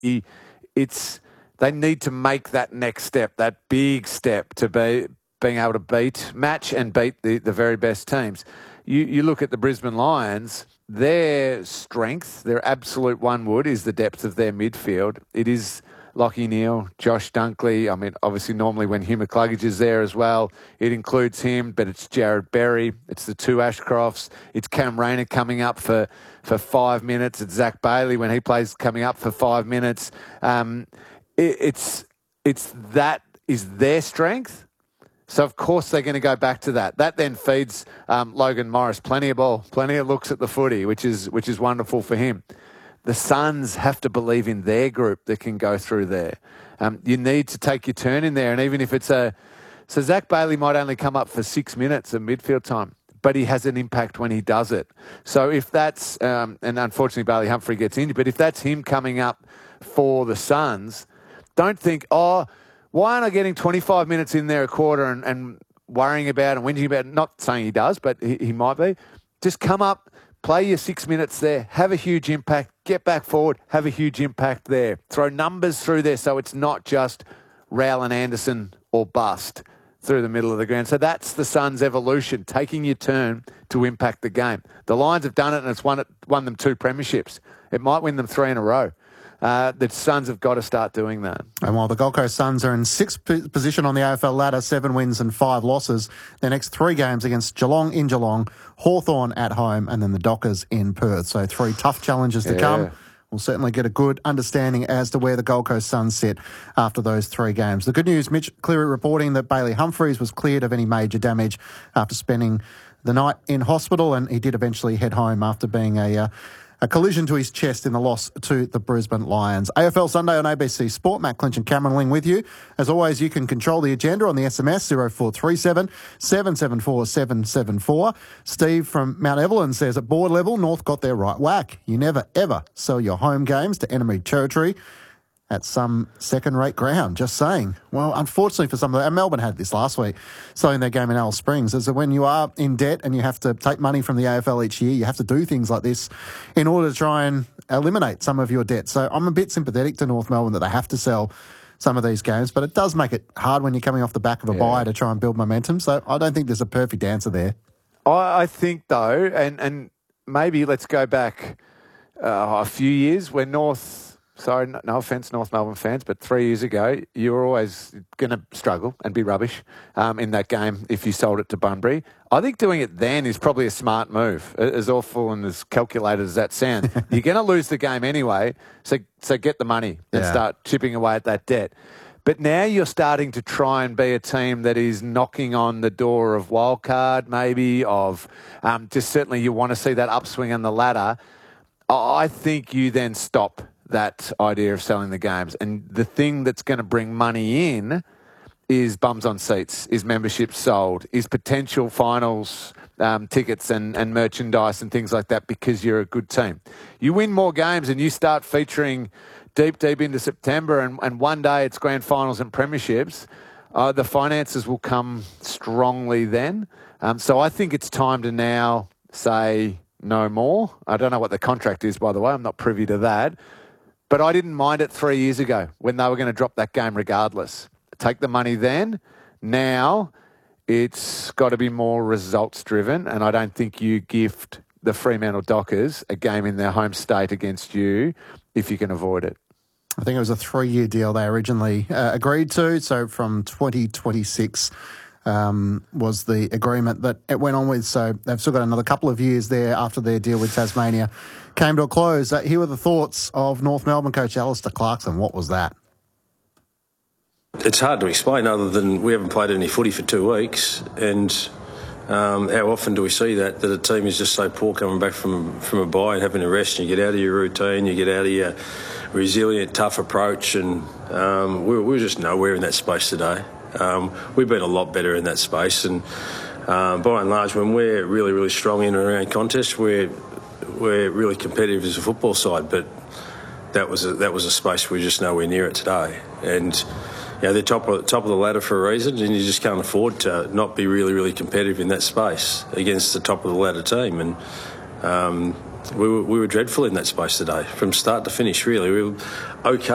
they need to make that next step, that big step to being able to match and beat the very best teams. You look at the Brisbane Lions, their strength, their absolute one wood is the depth of their midfield. It is Lachie Neale, Josh Dunkley. I mean, obviously normally when Hugh McCluggage is there as well, it includes him, but it's Jared Berry, it's the two Ashcrofts, it's Cam Rayner coming up for 5 minutes, it's Zach Bailey when he plays coming up for 5 minutes. It's that is their strength. So, of course, they're going to go back to that. That then feeds Logan Morris plenty of ball, plenty of looks at the footy, which is wonderful for him. The Suns have to believe in their group that can go through there. You need to take your turn in there. And even if it's so Zach Bailey might only come up for 6 minutes of midfield time, but he has an impact when he does it. So if that's, and unfortunately Bailey Humphrey gets injured, but if that's him coming up for the Suns, don't think, why aren't I getting 25 minutes in there a quarter and worrying about and whinging about, not saying he does, but he might be. Just come up, play your 6 minutes there, have a huge impact, get back forward, have a huge impact there. Throw numbers through there so it's not just Rowell and Anderson or bust through the middle of the ground. So that's the Suns' evolution, taking your turn to impact the game. The Lions have done it and it's won them 2 premierships. It might win them 3 in a row. The Suns have got to start doing that. And while the Gold Coast Suns are in 6th position on the AFL ladder, 7 wins and 5 losses, their next 3 games against Geelong in Geelong, Hawthorn at home, and then the Dockers in Perth. So 3 tough challenges to come. We'll certainly get a good understanding as to where the Gold Coast Suns sit after those 3 games. The good news, Mitch Cleary reporting that Bailey Humphries was cleared of any major damage after spending the night in hospital, and he did eventually head home after being a collision to his chest in the loss to the Brisbane Lions. AFL Sunday on ABC Sport. Matt Clinch and Cameron Ling with you. As always, you can control the agenda on the SMS 0437 774 774. Steve from Mount Evelyn says, at board level, North got their right whack. You never, ever sell your home games to enemy territory at some second-rate ground. Just saying. Well, unfortunately for some of and Melbourne had this last week, selling their game in Alice Springs, is that when you are in debt and you have to take money from the AFL each year, you have to do things like this in order to try and eliminate some of your debt. So I'm a bit sympathetic to North Melbourne that they have to sell some of these games, but it does make it hard when you're coming off the back of a bye to try and build momentum. So I don't think there's a perfect answer there. I think, though, and maybe let's go back a few years when sorry, no offence, North Melbourne fans, but 3 years ago, you were always going to struggle and be rubbish in that game if you sold it to Bunbury. I think doing it then is probably a smart move, as awful and as calculated as that sounds. You're going to lose the game anyway, so get the money and start chipping away at that debt. But now you're starting to try and be a team that is knocking on the door of wildcard, maybe, of just certainly you want to see that upswing on the ladder. I think you then stop that idea of selling the games. And the thing that's going to bring money in is bums on seats, is memberships sold, is potential finals tickets and merchandise and things like that because you're a good team. You win more games and you start featuring deep into September and one day it's grand finals and premierships, the finances will come strongly then. So I think it's time to now say no more. I don't know what the contract is, by the way. I'm not privy to that. But I didn't mind it 3 years ago when they were going to drop that game regardless. Take the money then. Now it's got to be more results driven, and I don't think you gift the Fremantle Dockers a game in their home state against you if you can avoid it. I think it was a 3-year deal they originally agreed to. So from 2026 was the agreement that it went on with. So they've still got another couple of years there after their deal with Tasmania came to a close. Here were the thoughts of North Melbourne coach Alistair Clarkson. What was that? It's hard to explain other than we haven't played any footy for 2 weeks, and how often do we see that a team is just so poor coming back from a bye and having a rest, and you get out of your routine, you get out of your resilient, tough approach, and we're just nowhere in that space today. We've been a lot better in that space, and by and large, when we're really, really strong in and around contests, we're really competitive as a football side. But that was a space we're just nowhere near it today, and they're top of the ladder for a reason, and you just can't afford to not be really, really competitive in that space against the top of the ladder team. And we were dreadful in that space today, from start to finish. Really, we were okay.